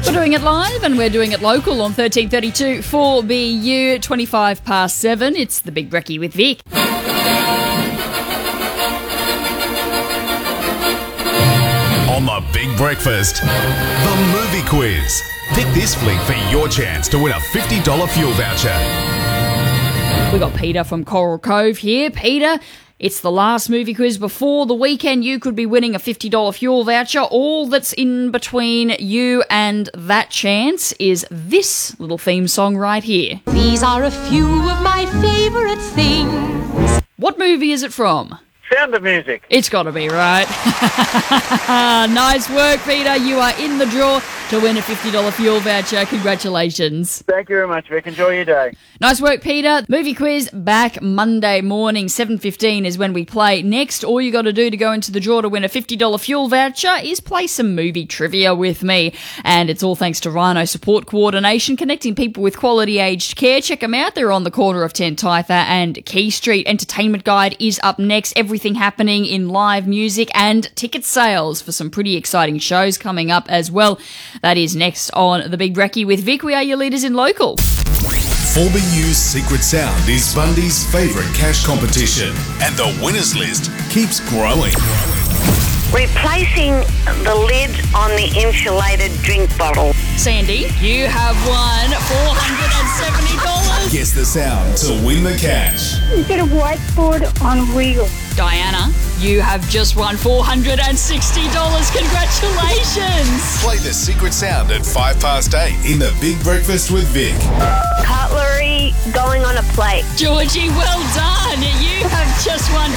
We're doing it live and we're doing it local on 1332 4BU, 25 past 7. It's the Big Brekkie with Vic. On the Big Breakfast, the movie quiz. Pick this flick for your chance to win a $50 fuel voucher. We got Peter from Coral Cove here. Peter, it's the last movie quiz before the weekend. You could be winning a $50 fuel voucher. All that's in between you and that chance is this little theme song right here. These are a few of my favourite things. What movie is it from? Sound of Music. It's got to be right. Nice work, Peter. You are in the draw to win a $50 fuel voucher. Congratulations. Thank you very much, Vic. Enjoy your day. Nice work, Peter. Movie quiz back Monday morning, 7:15 is when we play next. All you got to do to go into the draw to win a $50 fuel voucher is play some movie trivia with me. And it's all thanks to Rhino Support Coordination, connecting people with quality aged care. Check them out. They're on the corner of 10 Tytha and Key Street. Entertainment Guide is up next. Everything happening in live music and ticket sales for some pretty exciting shows coming up as well. That is next on The Big Brekkie with Vic. We are your leaders in local. 4BU's Secret Sound is Bundy's favourite cash competition, and the winners list keeps growing. Replacing the lid on the insulated drink bottle. Sandy, you have won $470. Guess the sound to win the cash. Is it a whiteboard on wheels? Diana, you have just won $460. Congratulations. Play the Secret Sound at 8:05 in the Big Breakfast with Vic. Cutlery going on a plate. Georgie, well done. You have just won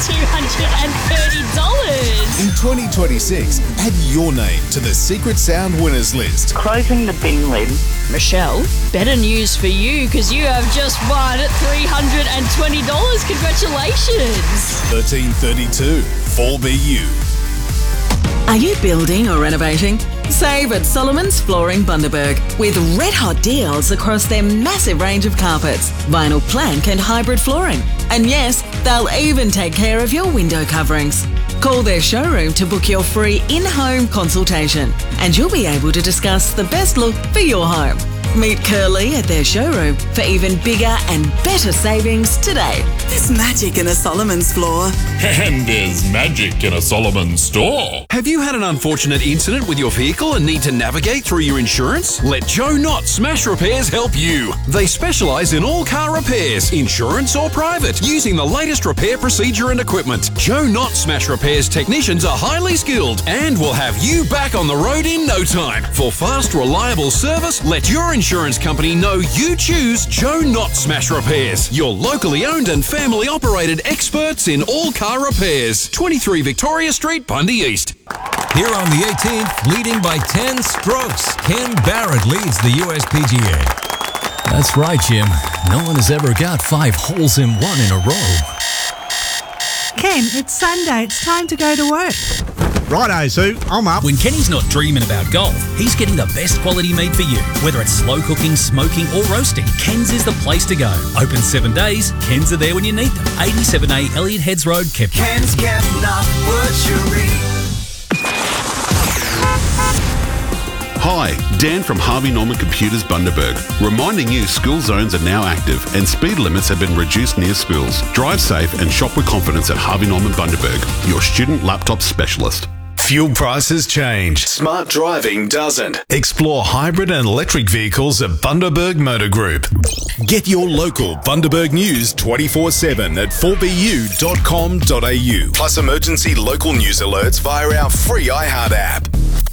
$230. In 2026, add your name to the Secret Sound winners list. Closing the bin lid. Michelle, better news for you because you have just won $320. Congratulations. 1332 4BU. Are you building or renovating? Save at Solomon's Flooring Bundaberg with red-hot deals across their massive range of carpets, vinyl plank and hybrid flooring. And yes, they'll even take care of your window coverings. Call their showroom to book your free in-home consultation and you'll be able to discuss the best look for your home. Meet Curly at their showroom for even bigger and better savings today. There's magic in a Solomon's floor. And there's magic in a Solomon's store. Have you had an unfortunate incident with your vehicle and need to navigate through your insurance? Let Joe Knott Smash Repairs help you. They specialise in all car repairs, insurance or private, using the latest repair procedure and equipment. Joe Knott Smash Repairs technicians are highly skilled and will have you back on the road in no time. For fast, reliable service, let your insurance company know you choose Joe Knott Smash Repairs. Your locally owned and family operated experts in all car repairs. 23 Victoria Street, Bundy East. Here on the 18th, leading by 10 strokes, Ken Barrett leads the USPGA. That's right, Jim. No one has ever got 5 holes in one in a row. Ken, it's Sunday. It's time to go to work. Righto, Sue. I'm up. When Kenny's not dreaming about golf, he's getting the best quality meat for you. Whether it's slow cooking, smoking or roasting, Ken's is the place to go. Open 7 days, Ken's are there when you need them. 87A Elliott Heads Road, Kepner. Ken's Kepner Butchery. Hi, Dan from Harvey Norman Computers Bundaberg, reminding you school zones are now active and speed limits have been reduced near schools. Drive safe and shop with confidence at Harvey Norman Bundaberg, your student laptop specialist. Fuel prices change. Smart driving doesn't. Explore hybrid and electric vehicles at Bundaberg Motor Group. Get your local Bundaberg news 24/7 at 4bu.com.au. Plus emergency local news alerts via our free iHeart app.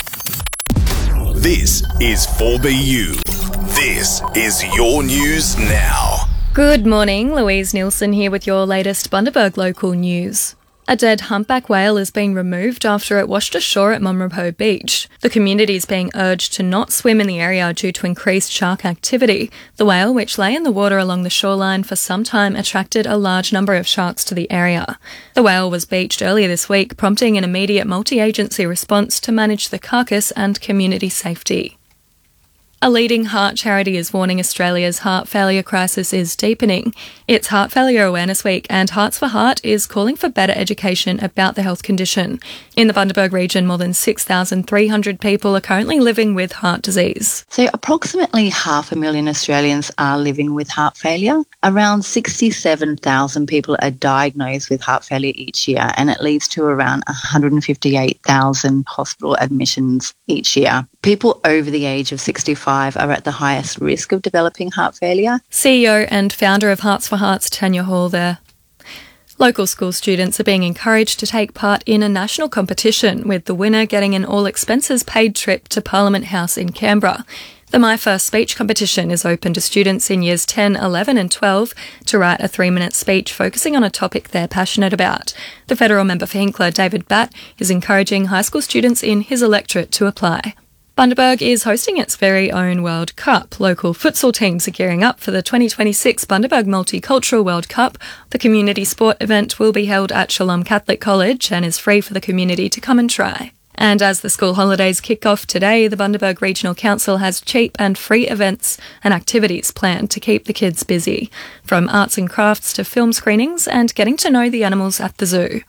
This is 4BU. This is your news now. Good morning, Louise Nielsen here with your latest Bundaberg local news. A dead humpback whale is being removed after it washed ashore at Munrapo Beach. The community is being urged to not swim in the area due to increased shark activity. The whale, which lay in the water along the shoreline for some time, attracted a large number of sharks to the area. The whale was beached earlier this week, prompting an immediate multi-agency response to manage the carcass and community safety. A leading heart charity is warning Australia's heart failure crisis is deepening. It's Heart Failure Awareness Week, and Hearts for Heart is calling for better education about the health condition. In the Bundaberg region, more than 6,300 people are currently living with heart disease. So approximately 500,000 Australians are living with heart failure. Around 67,000 people are diagnosed with heart failure each year, and it leads to around 158,000 hospital admissions each year. People over the age of 65 are at the highest risk of developing heart failure. CEO and founder of Hearts for Hearts, Tanya Hall there. Local school students are being encouraged to take part in a national competition, with the winner getting an all-expenses-paid trip to Parliament House in Canberra. The My First Speech competition is open to students in years 10, 11 and 12 to write a 3-minute speech focusing on a topic they're passionate about. The federal member for Hinkler, David Batt, is encouraging high school students in his electorate to apply. Bundaberg is hosting its very own World Cup. Local futsal teams are gearing up for the 2026 Bundaberg Multicultural World Cup. The community sport event will be held at Shalom Catholic College and is free for the community to come and try. And as the school holidays kick off today, the Bundaberg Regional Council has cheap and free events and activities planned to keep the kids busy, from arts and crafts to film screenings and getting to know the animals at the zoo.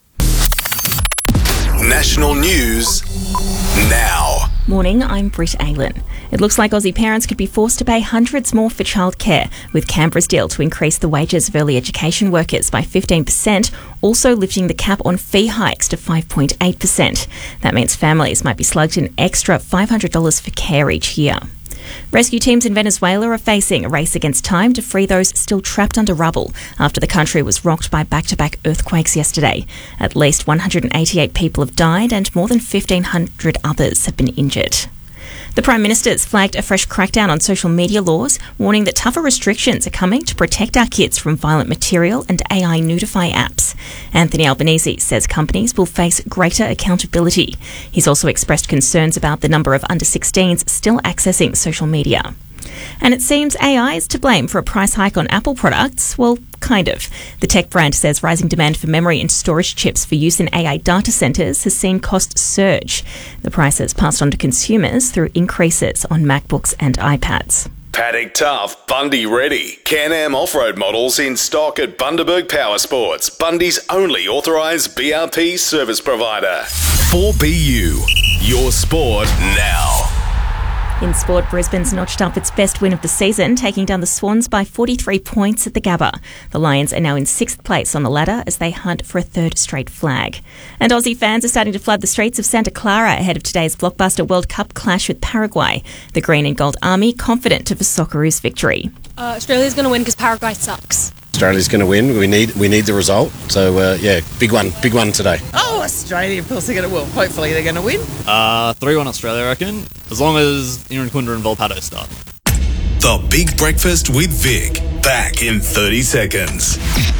National news now. Morning, I'm Britt Aylen. It looks like Aussie parents could be forced to pay hundreds more for childcare, with Canberra's deal to increase the wages of early education workers by 15%, also lifting the cap on fee hikes to 5.8%. That means families might be slugged an extra $500 for care each year. Rescue teams in Venezuela are facing a race against time to free those still trapped under rubble after the country was rocked by back-to-back earthquakes yesterday. At least 188 people have died and more than 1,500 others have been injured. The Prime Minister's flagged a fresh crackdown on social media laws, warning that tougher restrictions are coming to protect our kids from violent material and AI nudify apps. Anthony Albanese says companies will face greater accountability. He's also expressed concerns about the number of under-16s still accessing social media. And it seems AI is to blame for a price hike on Apple products. Well, kind of. The tech brand says rising demand for memory and storage chips for use in AI data centres has seen costs surge. The prices passed on to consumers through increases on MacBooks and iPads. Paddock Tough, Bundy ready. Can-Am off-road models in stock at Bundaberg Power Sports, Bundy's only authorised BRP service provider. 4BU, your sport now. In sport, Brisbane's notched up its best win of the season, taking down the Swans by 43 points at the Gabba. The Lions are now in 6th place on the ladder as they hunt for a 3rd straight flag. And Aussie fans are starting to flood the streets of Santa Clara ahead of today's blockbuster World Cup clash with Paraguay. The Green and Gold Army confident of a Socceroos victory. Australia's going to win because Paraguay sucks. Australia's going to win. We need the result. So, big one today. Oh, Australia, of course they're going to win. Hopefully they're going to win. 3-1 Australia, I reckon. As long as Irankunda and Volpato start. The Big Breakfast with Vic. Back in 30 seconds.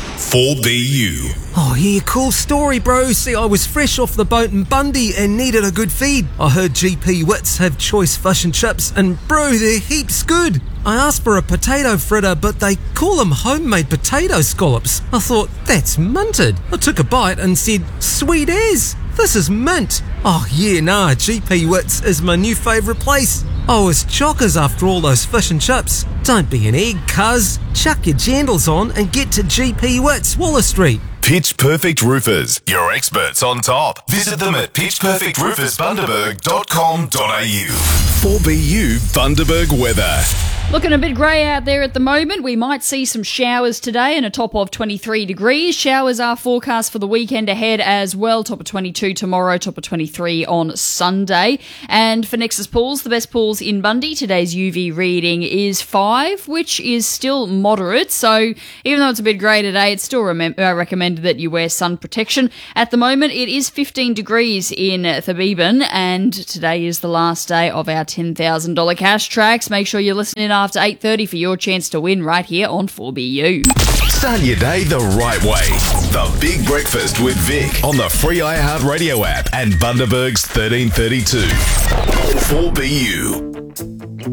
4BU. Oh yeah, cool story, bro. See, I was fresh off the boat in Bundy and needed a good feed. I heard GP Wits have choice fish and chips, and bro, they're heaps good. I asked for a potato fritter, but they call them homemade potato scallops. I thought, that's minted. I took a bite and said, sweet as. This is mint. Oh yeah, nah, GP Wits is my new favourite place. I was chockers after all those fish and chips. Don't be an egg, cuz. Chuck your jandals on and get to GP Wits, Waller Street. Pitch Perfect Roofers, your experts on top. Visit them at pitchperfectroofersbundaberg.com.au. 4BU Bundaberg weather. Looking a bit grey out there at the moment. We might see some showers today and a top of 23 degrees. Showers are forecast for the weekend ahead as well. Top of 22 tomorrow, top of 23 on Sunday. And for Nexus Pools, the best pools in Bundy, today's UV reading is 5, which is still moderate. So even though it's a bit grey today, it's still recommended that you wear sun protection. At the moment, it is 15 degrees in Thabebin, and today is the last day of our $10,000 cash tracks. Make sure you're listening after 8:30 for your chance to win right here on 4BU. Start your day the right way. The Big Breakfast with Vic on the free iHeartRadio app and Bundaberg's 1332. 4BU.